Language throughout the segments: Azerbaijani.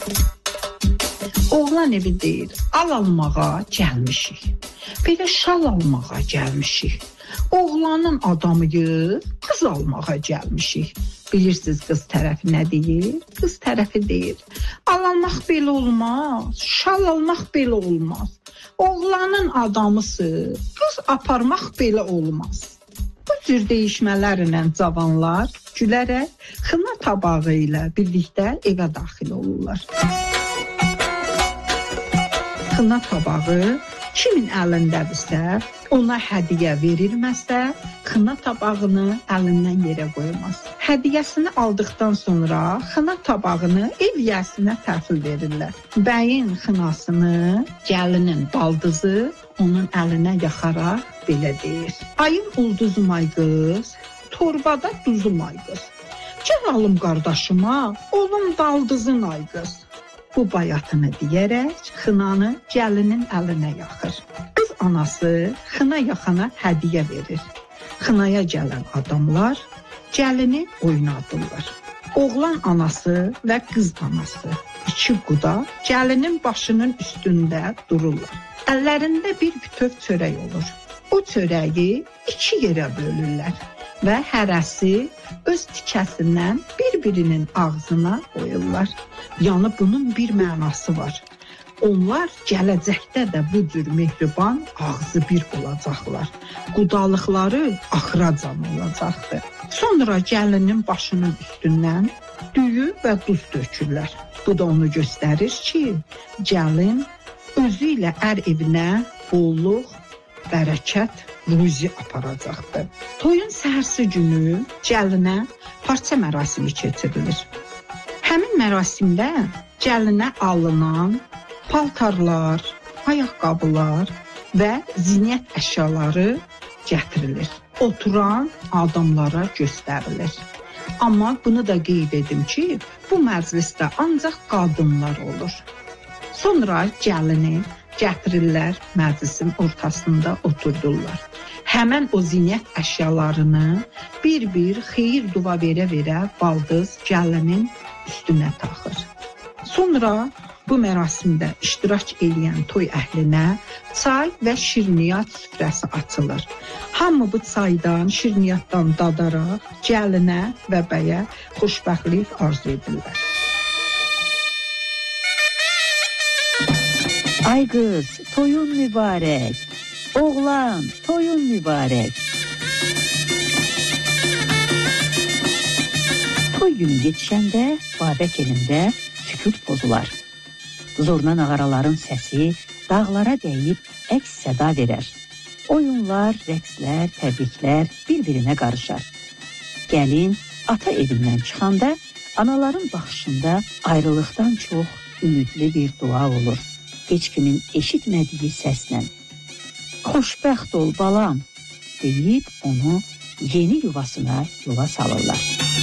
Oğlan evi deyir, al almağa gəlmişik. Belə şal almağa gəlmişik. Oğlanın adamıyıq, qız almağa gəlmişik. Bilirsiniz qız tərəfi nə deyir? Qız tərəfi deyir, al almaq belə olmaz, şal almaq belə olmaz. Oğlanın adamısız, qız aparmaq belə olmaz. Bu cür deyişmələrlə cavanlar gülərək xına tabağı ilə birlikdə evə daxil olurlar. Xına tabağı kimin əlindədirsə, ona hədiyyə verilməsə, xına tabağını əlindən yerə qoymaz. Hədiyyəsini aldıqdan sonra xına tabağını ev yəsinə təhvil verirlər. Bəyin xınasını gəlinin baldızı onun əlinə yaxaraq belə deyir. Ayın ulduzum ay qız, torbada duzum ay qız. Gəl alım qardaşıma, olum daldızın ay qız. Bu bayatını deyərək xınanı gəlinin əlinə yaxır. Qız anası xına yaxana hədiyyə verir. Xınaya gələn adamlar gəlini oynadırlar. Oğlan anası və qız anası iki quda gəlinin başının üstündə dururlar. Əllərində bir bütöv çörək olur. O çörəyi iki yerə bölürlər və hərəsi öz tikəsindən bir-birinin ağzına qoyurlar. Yəni bunun bir mənası var. Onlar gələcəkdə də bu cür mehriban ağzı bir olacaqlar. Qudalıqları axıracan olacaqdır. Sonra gəlinin başının üstündən düyü və duz tökürlər. Bu da onu göstərir ki, gəlin özü ilə ər evinə bolluq, bərəkət, ruzi aparacaqdır. Toyun səhərsi günü gəlinə parça mərasimi keçirilir. Həmin mərasimdə gəlinə alınan paltarlar, ayaqqabılar və zinət əşyaları gətirilir. Oturan adamlara göstərilir. Amma bunu da qeyd edim ki, bu məclisdə ancaq qadınlar olur. Sonra gəlini gətirirlər, məclisin ortasında oturdurlar. Həmən o zinət əşyalarını bir-bir xeyir dua verə-verə baldız gəlinin üstünə taxır. Sonra bu mərasimdə iştirak edən toy əhlinə çay və şirniyyat süfrəsi açılır. Hamı bu çaydan, şirniyyatdan dadaraq gəlinə və bəyə xoşbəxtlik arzu edirlər. Ay qız, toyun mübarək. Oğlan, toyun mübarək. Toy günü yetişəndə Babək elində sükut pozular. Zurna nağaraların səsi dağlara dəyib əks səda verər. Oyunlar, rəqslər, təbriklər bir-birinə qarışar. Gəlin ata evindən çıxanda anaların baxışında ayrılıqdan çox ümidli bir dua olur. Heç kimin eşitmədiyi səslə. Xoşbəxt ol balam, deyib onu yeni yuvasına yola salırlar.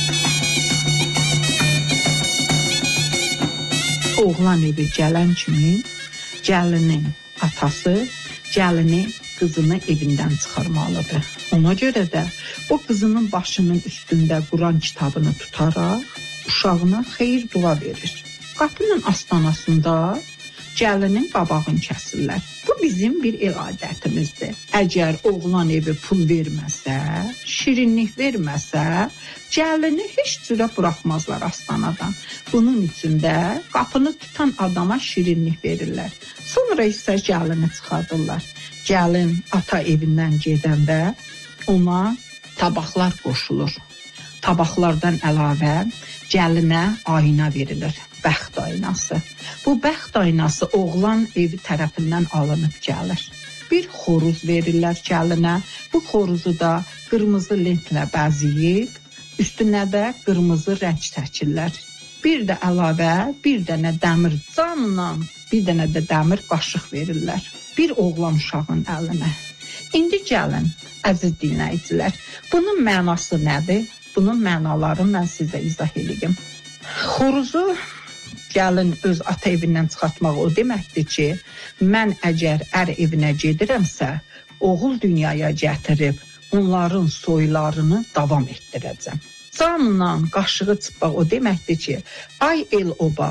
Oğlan evi gələn kimi gəlinin atası gəlini qızını evindən çıxarmalıdır. Ona görə də o qızının başının üstündə Quran kitabını tutaraq uşağına xeyir dua verir. Qapının astanasında gəlinin qabağını kəsirlər. Bu bizim bir el adətimizdir. Əgər oğlan evi pul verməsə, şirinlik verməsə, gəlini heç cürə buraxmazlar astanadan. Bunun üçün də qapını tutan adama şirinlik verirlər. Sonra isə gəlini çıxardırlar. Gəlin ata evindən gedəndə ona tabaqlar qoşulur. Tabaqlardan əlavə gəlinə ayna verilir. Bəxt aynası. Bu bəxt aynası oğlan evi tərəfindən alınıb gəlir. Bir xoruz verirlər gəlinə. Bu xoruzu da qırmızı lentlə bəzəyib, üstünə də qırmızı rəng çəkirlər. Bir də əlavə, bir dənə dəmir canla, bir dənə də dəmir qaşıq verirlər. Bir oğlan uşağın əlinə. İndi gəlin, əziz dinləyicilər, bunun mənası nədir? Bunun mənalarını mən sizə izah edeyim. Xoruzu gəlin öz ata evindən çıxartmaq o deməkdir ki, mən əgər ər evinə gedirəmsə, oğul dünyaya gətirib onların soylarını davam etdirəcəm. Canla qaşığı çıxmaq o deməkdir ki, ay el oba,